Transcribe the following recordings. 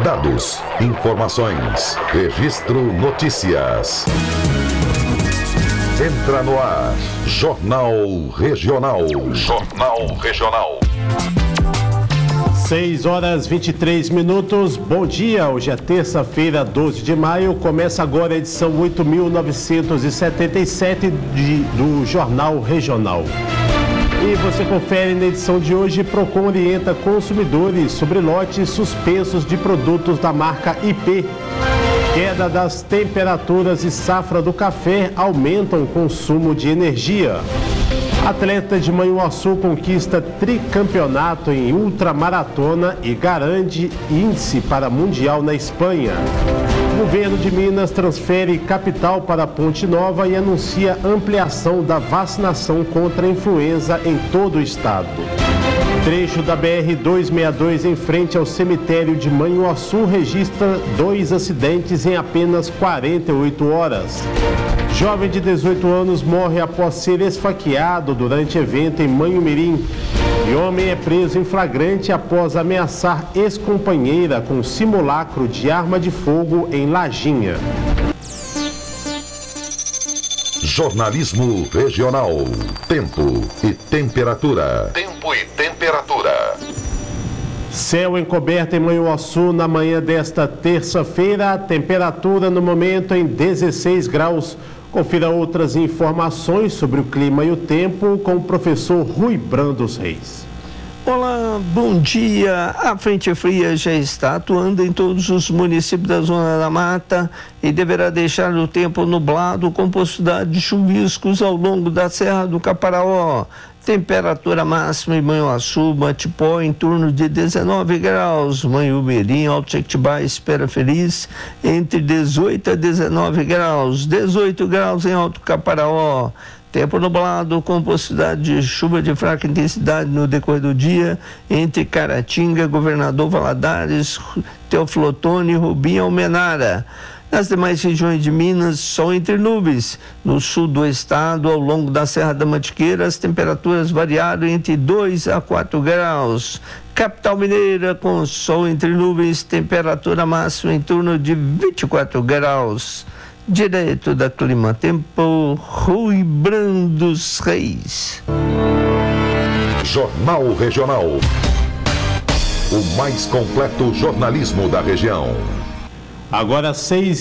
Dados, informações, registro, notícias. Entra no ar, Jornal Regional. Jornal Regional. 6h23. Bom dia, hoje é terça-feira, 12 de maio. Começa agora a edição 8.977 do Jornal Regional. E você confere na edição de hoje: Procon orienta consumidores sobre lotes suspensos de produtos da marca IP. Queda das temperaturas e safra do café aumentam o consumo de energia. Atleta de Manhuaçu conquista tricampeonato em ultramaratona e garante índice para Mundial na Espanha. O governo de Minas transfere capital para Ponte Nova e anuncia ampliação da vacinação contra a influenza em todo o estado. Trecho da BR-262 em frente ao cemitério de Manhuaçu registra 2 acidentes em apenas 48 horas. Jovem de 18 anos morre após ser esfaqueado durante evento em Manhumirim. E homem é preso em flagrante após ameaçar ex-companheira com simulacro de arma de fogo em Lajinha. Jornalismo Regional. Tempo e temperatura. Tempo e temperatura. Céu encoberto em Manhuaçu na manhã desta terça-feira. A temperatura no momento em 16 graus. Confira outras informações sobre o clima e o tempo com o professor Rui Brandos Reis. Olá, bom dia. A frente fria já está atuando em todos os municípios da Zona da Mata e deverá deixar o tempo nublado com possibilidade de chuviscos ao longo da Serra do Caparaó. Temperatura máxima em Manhuaçu, Matipó, em torno de 19 graus. Manhumirim, Alto Jequitibá, Espera Feliz, entre 18 a 19 graus. 18 graus em Alto Caparaó. Tempo nublado com possibilidade de chuva de fraca intensidade no decorrer do dia entre Caratinga, Governador Valadares, Teófilo Otoni e Rubim Almenara. Nas demais regiões de Minas, sol entre nuvens. No sul do estado, ao longo da Serra da Mantiqueira, as temperaturas variaram entre 2 a 4 graus. Capital Mineira, com sol entre nuvens, temperatura máxima em torno de 24 graus. Direto da Clima Tempo, Rui Brandos Reis. Jornal Regional. O mais completo jornalismo da região. Agora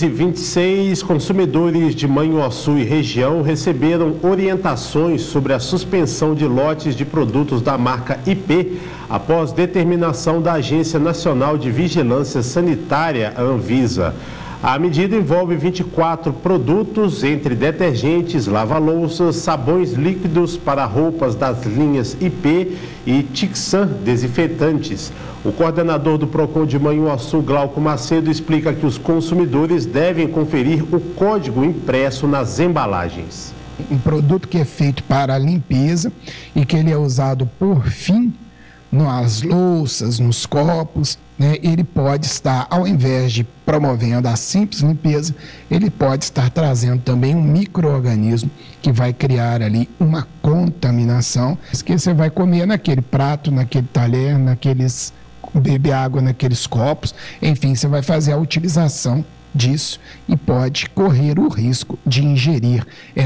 6h26, consumidores de Manhuaçu e região receberam orientações sobre a suspensão de lotes de produtos da marca IP após determinação da Agência Nacional de Vigilância Sanitária, a Anvisa. A medida envolve 24 produtos, entre detergentes, lava-louças, sabões líquidos para roupas das linhas IP e Tixan desinfetantes. O coordenador do Procon de Manhuaçu, Glauco Macedo, explica que os consumidores devem conferir o código impresso nas embalagens. Um produto que é feito para a limpeza e que ele é usado por fim nas louças, nos copos, né? Ele pode estar, ao invés de promovendo a simples limpeza, ele pode estar trazendo também um micro-organismo que vai criar ali uma contaminação, que você vai comer naquele prato, naquele talher, beber água naqueles copos, enfim, você vai fazer a utilização disso e pode correr o risco de ingerir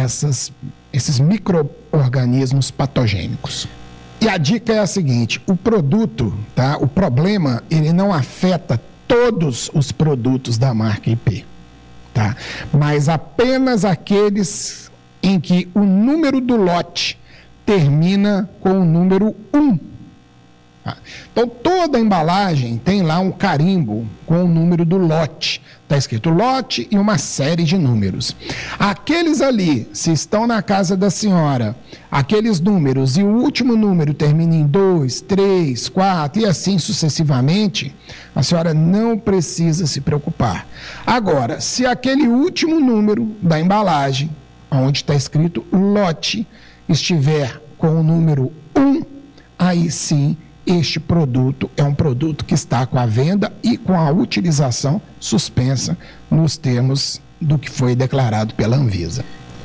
esses micro-organismos patogênicos. E a dica é a seguinte: o produto, tá? O problema, ele não afeta todos os produtos da marca IP, tá? Mas apenas aqueles em que o número do lote termina com o número 1. Tá? Então, toda a embalagem tem lá um carimbo com o número do lote. Está escrito lote e uma série de números. Aqueles ali, se estão na casa da senhora, aqueles números, e o último número termina em 2, 3, 4 e assim sucessivamente, a senhora não precisa se preocupar. Agora, se aquele último número da embalagem, onde está escrito lote, estiver com o número 1, aí sim, este produto é um produto que está com a venda e com a utilização suspensa nos termos do que foi declarado pela Anvisa.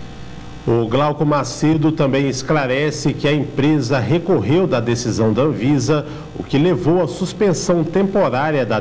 O Glauco Macedo também esclarece que a empresa recorreu da decisão da Anvisa, o que levou à suspensão temporária da